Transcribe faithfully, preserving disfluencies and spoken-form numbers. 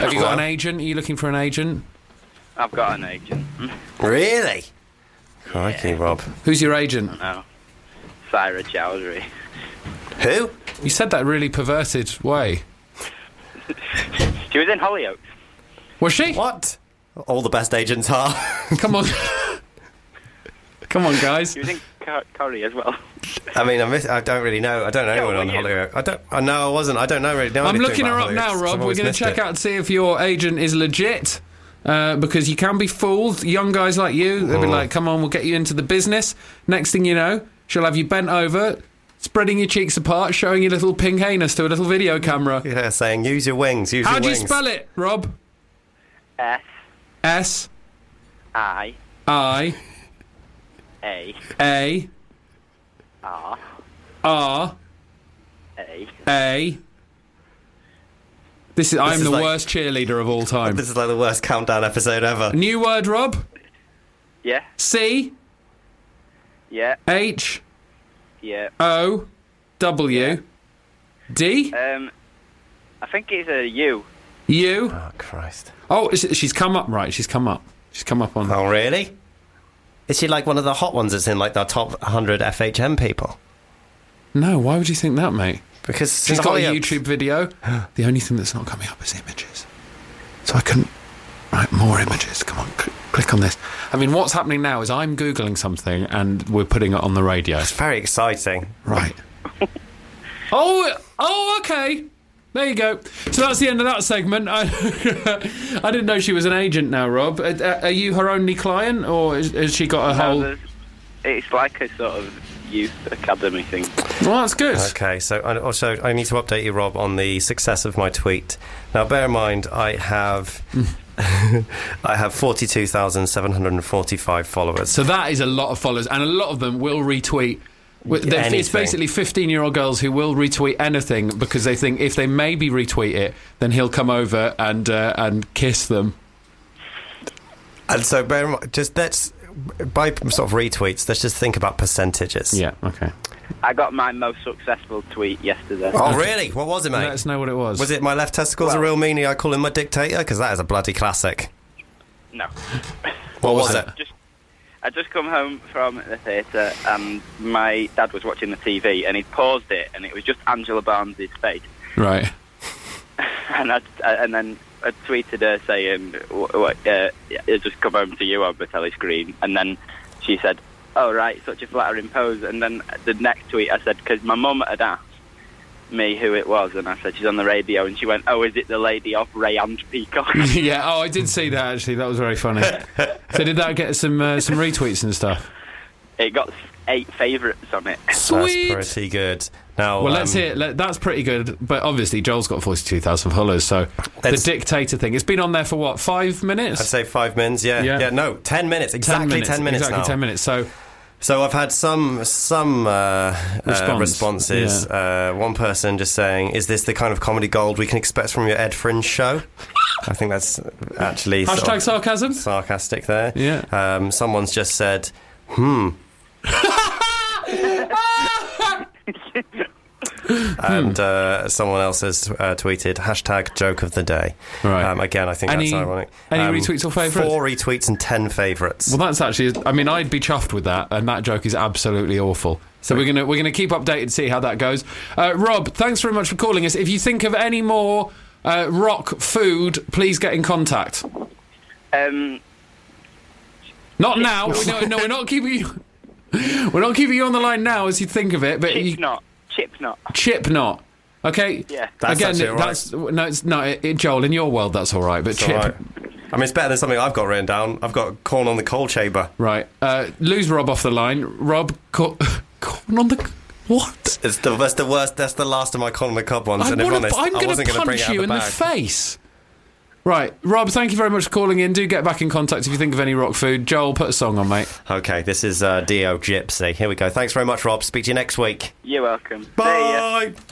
Have you got an agent? Are you looking for an agent? I've got an agent. Really? Crikey, yeah. Rob. Who's your agent? No. Sarah Chowdhury. Who? You said that really perverted way. She was in Hollyoaks. Was she? What? All the best agents are. Come on. Come on, guys. She was in Cor- Corrie as well. I mean, I, miss, I don't really know. I don't know Yeah, anyone on were you? Hollyoaks. I don't. I know I wasn't. I don't know really. Know I'm anything looking her about up now, Hollyoaks. Rob. I've We're always going to missed check it. out and see if your agent is legit. Uh, because you can be fooled. Young guys like you, they'll be Mm. like, come on, we'll get you into the business. Next thing you know, she'll have you bent over, spreading your cheeks apart, showing your little pink anus to a little video camera. Yeah, saying use your wings. Use How your do you wings. spell it, Rob? S S I I A A R R A. A. This is. I'm is the like- worst cheerleader of all time. This is like the worst countdown episode ever. New word, Rob. Yeah. C Yeah. H Yeah. O W Yeah. D Um, I think it's a U. U. Oh, Christ. Oh, is- she's come up, right? She's come up. She's come up on. Oh, really? Is she like one of the hot ones that's in like the top one hundred F H M people? No, why would you think that, mate? Because She's got a Hollyoaks- YouTube video. The only thing that's not coming up is images. So I couldn't. Right, more images. Come on, cl- click on this. I mean, what's happening now is I'm Googling something and we're putting it on the radio. It's very exciting. Right. oh, oh, okay. There you go. So that's the end of that segment. I, I didn't know she was an agent now, Rob. Are, are you her only client, or is, has she got a No, whole... there's- it's like a sort of youth academy thing. Well, that's good. Okay, so I, also I need to update you, Rob, on the success of my tweet. Now, bear in mind, I have I have forty-two thousand seven hundred forty-five followers. So that is a lot of followers, and a lot of them will retweet. With- they're- It's Anything. basically fifteen-year-old girls who will retweet anything because they think if they maybe retweet it, then he'll come over and uh, and kiss them. And so, bear in mind, just let's, by sort of retweets, let's just think about percentages. Yeah, okay. I got my most successful tweet yesterday. Oh, really? What was it, mate? Let us know what it was. Was it my left testicle's Well- a real meanie, I call him my dictator? Because that is a bloody classic. No. What was it? Just, I just come home from the theatre and my dad was watching the T V and he paused it and it was just Angela Barnes' face. Right. And I, and then I tweeted her saying, "What? what uh, I just come home to you on the telly screen." And then she said, "Oh right, such a flattering pose." And then the next tweet I said, because my mum had asked me who it was, and I said she's on the radio, and she went, "Oh, is it the lady off Ray and Peacock?" Yeah, oh, I did see that, actually. That was very funny. So did that get some uh, some retweets and stuff? It got eight favourites on it. Sweet! That's pretty good. Now, Well, let's um, hear. Let, that's pretty good, but obviously Joel's got forty-two thousand followers, so the Let's- dictator thing. It's been on there for what, five minutes? I'd say five minutes, yeah. Yeah. Yeah, no, ten minutes. Exactly ten minutes, Exactly now. ten minutes. So, So I've had some some uh, Response. uh, responses. Uh, one person just saying, "Is this the kind of comedy gold we can expect from your Ed Fringe show?" I think that's actually sort hashtag of sarcasm. sarcastic there. Yeah. Um, someone's just said, "Hmm." And uh, someone else has uh, tweeted hashtag joke of the day. Right. Um, again, I think Any- that's ironic. any Um, retweets or favourites? Four retweets and ten favourites. Well, that's actually. I mean, I'd be chuffed with that, and that joke is absolutely awful. So we're gonna we're gonna keep updated, see how that goes. Uh, Rob, thanks very much for calling us. If you think of any more uh, rock food, please get in contact. Um, Not now. no, no, we're not keeping you. We're not keeping you on the line now as you think of it, but chip you, knot. Chip knot. chip knot. Okay. Yeah. That's Again, actually all right. that's no, it's no, it, it- Joel. In your world, that's all right. But It's chip, all right. I mean, it's better than something I've got written down. I've got corn on the coal chamber. right? Uh, lose Rob off the line. Rob, co- corn on the what? It's the, that's the worst. That's the last of my corn on the cob ones. I and if wanna, honest, I'm I going wasn't to going to bring punch it out you the in the bag. face. Right, Rob, thank you very much for calling in. Do get back in contact if you think of any rock food. Joel, put a song on, mate. Okay, this is uh, Dio Gypsy. Here we go. Thanks very much, Rob. Speak to you next week. You're welcome. See ya. Bye.